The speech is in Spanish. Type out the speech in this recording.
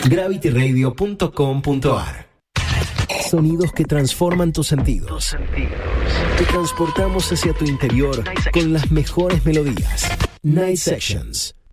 gravityradio.com.ar. Sonidos que transforman tus sentidos. Te transportamos hacia tu interior con las mejores melodías. Night Sections.